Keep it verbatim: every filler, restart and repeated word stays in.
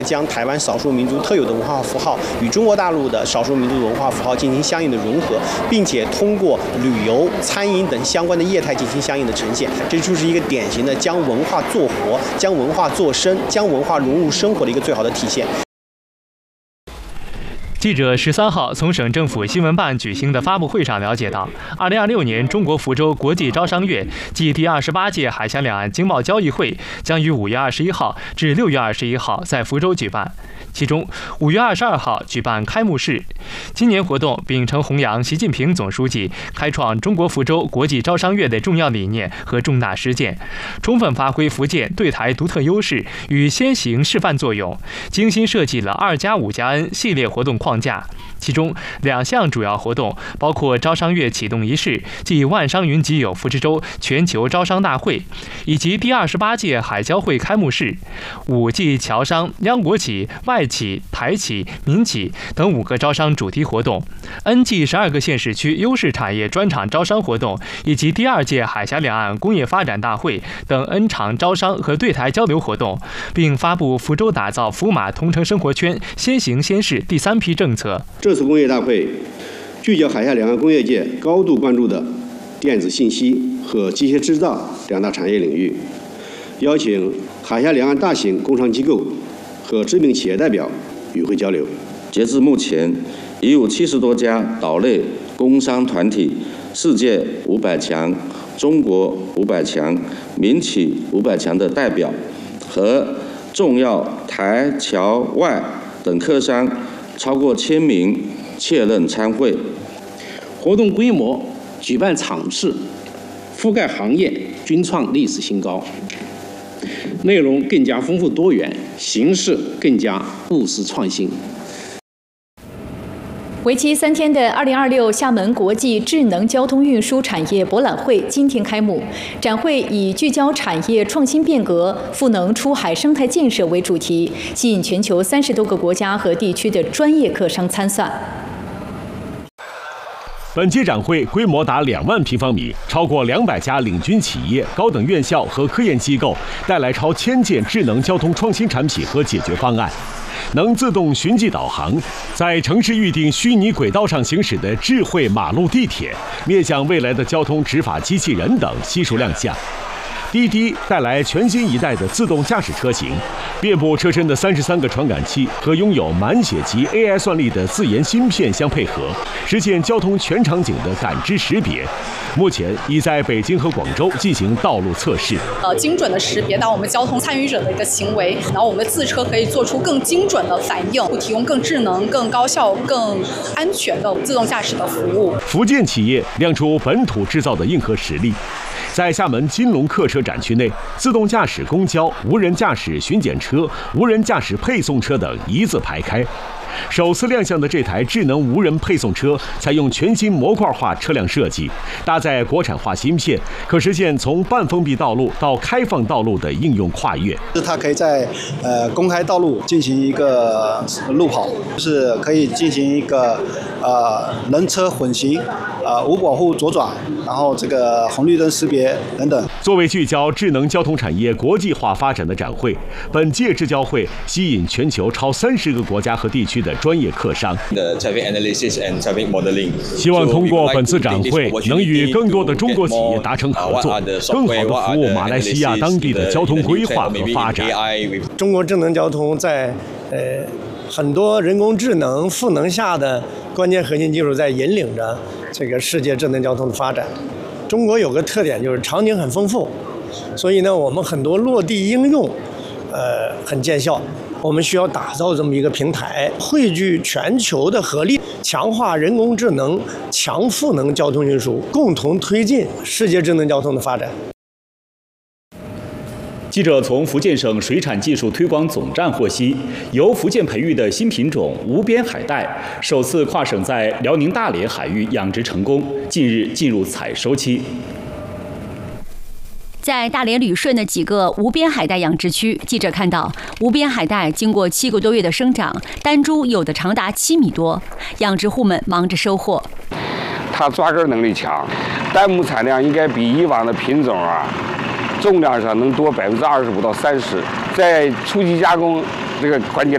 将台湾少数民族特有的文化符号与中国大陆的少数民族文化符号进行相应的融合，并且通过旅游、餐饮等相关的业态进行相应的呈现。这就是一个典型的将文化做活、将文化做深、将文化融入生活的一个最好的体现。 记者十三号从省政府新闻办举行的发布会上了解到，二零二六年中国福州国际招商月暨第二十八届海峡两岸经贸交易会将于五月二十一号至六月二十一号在福州举办。其中，五月二十二号举办开幕式。今年活动秉承弘扬习近平总书记开创中国福州国际招商月的重要理念和重大实践，充分发挥福建对台独特优势与先行示范作用，精心设计了二加五加 N 系列活动框架。其中两项主要活动包括招商月启动仪式暨万商云集友福之州全球招商大会，以及第二十八届海交会开幕式。五暨侨商、央国企、外企、台企、民企等五个招商主题活动 ，N 暨十二个县市区优势产业专场招商活动，以及第二届海峡两岸工业发展大会等 N 场招商和对台交流活动，并发布福州打造福马同城生活圈先行先试第三批政策。 这次工业大会聚焦海峡两岸工业界高度关注的电子信息和机械制造两大产业领域，邀请海峡两岸大型工商机构和知名企业代表与会交流。 截至目前，已有七十多家岛内工商团体、世界五百强、中国五百强、民企五百强的代表和重要台侨外等客商超过千名确认参会。 活动规模、举办场次、覆盖行业均创历史新高，内容更加丰富多元，形式更加务实创新。 为期三天的二零二六厦门国际智能交通运输产业博览会今天开幕。展会以聚焦产业创新变革、赋能出海生态建设为主题，吸引全球三十多个国家和地区的专业客商参赛。 本届展会规模达两万平方米，超过两百家领军企业、高等院校和科研机构带来超千件智能交通创新产品和解决方案。能自动循迹导航，在城市预定虚拟轨道上行驶的智慧马路地铁，面向未来的交通执法机器人等悉数亮相。滴滴带来全新一代的自动驾驶车型，遍布车身的三十三个传感器和拥有满血级 A I 算力的自研芯片相配合，实现交通全场景的感知识别。目前已在北京和广州进行道路测试。 呃，精准的识别到我们交通参与者的一个行为，然后我们的自车可以做出更精准的反应，提供更智能、更高效、更安全的自动驾驶的服务。 福建企业亮出本土制造的硬核实力。在厦门金龙客车展区内，自动驾驶公交、无人驾驶巡检车、无人驾驶配送车等一字排开。首次亮相的这台智能无人配送车，采用全新模块化车辆设计，搭载国产化芯片，可实现从半封闭道路到开放道路的应用跨越。 它可以在呃公开道路进行一个路跑，就是可以进行一个呃人车混行，呃无保护左转，然后这个红绿灯识别等等。 作为聚焦智能交通产业国际化发展的展会，本届智交会吸引全球超三十个国家和地区的专业客商。希望通过本次展会，能与更多的中国企业达成合作，更好地服务马来西亚当地的交通规划和发展。 中国智能交通在呃很多人工智能赋能下的关键核心技术，在引领着这个世界智能交通的发展。中国有个特点就是场景很丰富，所以呢，我们很多落地应用，呃，很见效。我们需要打造这么一个平台，汇聚全球的合力，强化人工智能，强赋能交通运输，共同推进世界智能交通的发展。 记者从福建省水产技术推广总站获悉，由福建培育的新品种无边海带首次跨省在辽宁大连海域养殖成功，近日进入采收期。 在大连旅顺的几个无边海带养殖区，记者看到无边海带经过七个多月的生长，单株有的长达七米多，养殖户们忙着收获。 它抓根能力强，单亩产量应该比以往的品种啊，重量上能多百分之二十五到三十，在初级加工这个环节